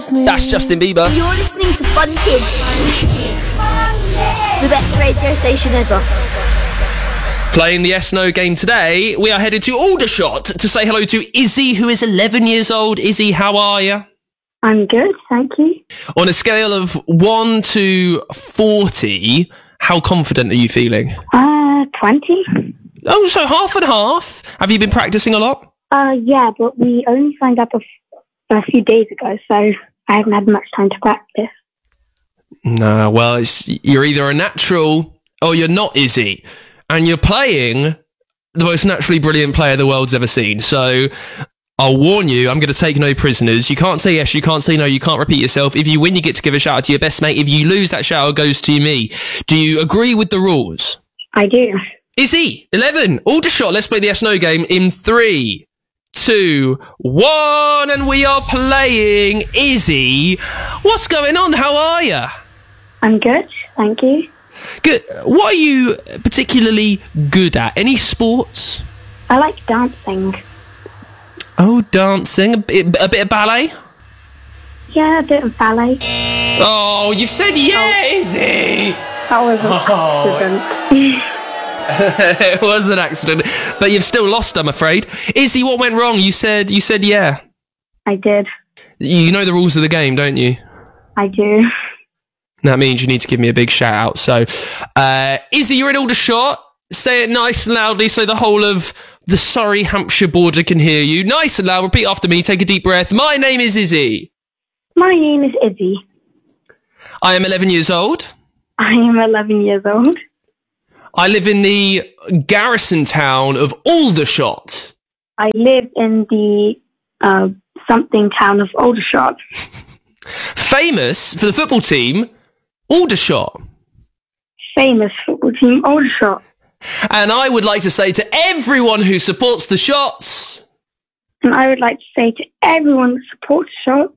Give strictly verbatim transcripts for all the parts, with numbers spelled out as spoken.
That's Justin Bieber. You're listening to Fun Kids, the best radio station ever. Playing the Yes No game today, we are headed to Aldershot to say hello to Izzy, who is eleven years old. Izzy, how are you? I'm good, thank you. On a scale of one to forty, how confident are you feeling? Uh, twenty. Oh, so half and half. Have you been practicing a lot? Uh, yeah, but we only signed up a, f- a few days ago, so I haven't had much time to practice. No, well, it's, you're either a natural or you're not, Izzy. And you're playing the most naturally brilliant player the world's ever seen. So I'll warn you, I'm going to take no prisoners. You can't say yes, you can't say no, you can't repeat yourself. If you win, you get to give a shout out to your best mate. If you lose, that shout out goes to me. Do you agree with the rules? I do. Izzy, eleven, Aldershot, let's play the Yes No game in three, two, one, and we are playing. Izzy, what's going on? How are you? I'm good, thank you. Good. What are you particularly good at? Any sports? I like dancing. Oh, dancing. A bit, a bit of ballet? Yeah, a bit of ballet. Oh, you've said yeah, Izzy! That was an accident. It was an accident, but you've still lost, I'm afraid. Izzy, what went wrong? You said you said yeah. I did. You know the rules of the game, don't you? I do. That means you need to give me a big shout out. So, uh, Izzy, you're in Aldershot. Say it nice and loudly so the whole of the Surrey, Hampshire border can hear you. Nice and loud. Repeat after me. Take a deep breath. My name is Izzy. My name is Izzy. I am eleven years old. I am eleven years old. I live in the garrison town of Aldershot. I live in the uh, something town of Aldershot. Famous for the football team, Aldershot. Famous football team, Aldershot. And I would like to say to everyone who supports the Shots, And I would like to say to everyone that supports Shot,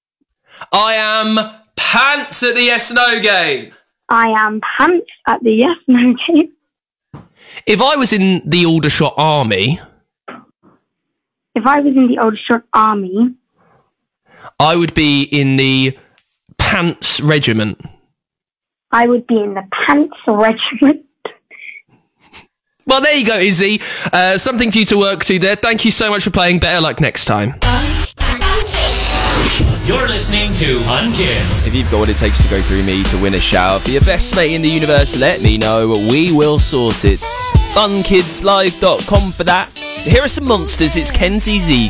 I am pants at the Yes No game. I am pants at the Yes No game. If I was in the Aldershot army, If I was in the Aldershot army, I would be in the pants regiment. I would be in the pants regiment. Well, there you go, Izzy. Uh, something for you to work to there. Thank you so much for playing. Better luck next time. You're listening to Fun Kids. If you've got what it takes to go through me to win a shout for your best mate in the universe, let me know. We will sort it. fun kids live dot com for that. Here are some monsters. It's Kenzie Z.